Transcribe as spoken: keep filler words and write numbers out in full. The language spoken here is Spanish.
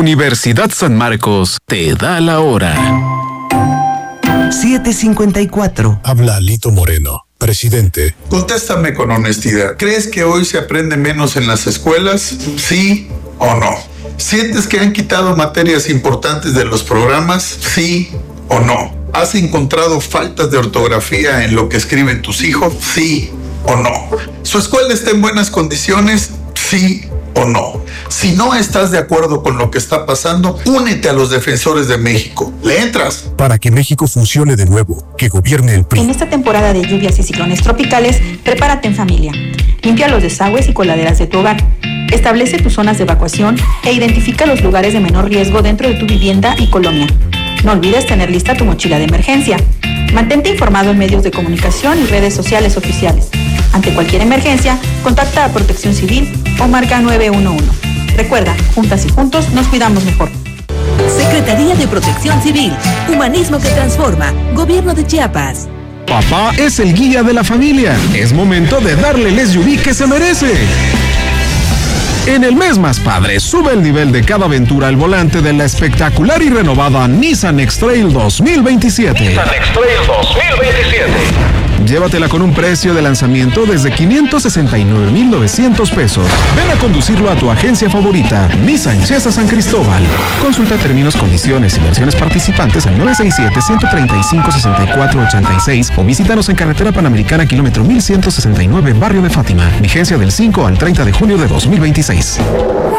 Universidad San Marcos te da la hora. siete cincuenta y cuatro. Habla Alito Moreno, presidente. Contéstame con honestidad. ¿Crees que hoy se aprende menos en las escuelas? ¿Sí o no? ¿Sientes que han quitado materias importantes de los programas? ¿Sí o no? ¿Has encontrado faltas de ortografía en lo que escriben tus hijos? ¿Sí o no? ¿Su escuela está en buenas condiciones? ¿Sí o no? Si no estás de acuerdo con lo que está pasando, únete a los defensores de México. ¿Le entras? Para que México funcione de nuevo, que gobierne el P R I. En esta temporada de lluvias y ciclones tropicales, prepárate en familia. Limpia los desagües y coladeras de tu hogar. Establece tus zonas de evacuación e identifica los lugares de menor riesgo dentro de tu vivienda y colonia. No olvides tener lista tu mochila de emergencia. Mantente informado en medios de comunicación y redes sociales oficiales. Ante cualquier emergencia, contacta a Protección Civil o marca nueve uno uno. Recuerda, juntas y juntos nos cuidamos mejor. Secretaría de Protección Civil, Humanismo que Transforma, Gobierno de Chiapas. Papá es el guía de la familia. Es momento de darle el S U V que se merece. En el mes más padre, sube el nivel de cada aventura al volante de la espectacular y renovada Nissan X-Trail dos mil veintisiete. Nissan X-Trail dos mil veintisiete. Llévatela con un precio de lanzamiento desde quinientos sesenta y nueve mil novecientos pesos. Ven a conducirlo a tu agencia favorita, Nissan Chesa San Cristóbal. Consulta términos, condiciones y versiones participantes al nueve seis siete, uno tres cinco, seis cuatro ocho seis o visítanos en Carretera Panamericana kilómetro mil ciento sesenta y nueve, Barrio de Fátima. Vigencia del cinco al treinta de junio de dos mil veintiséis.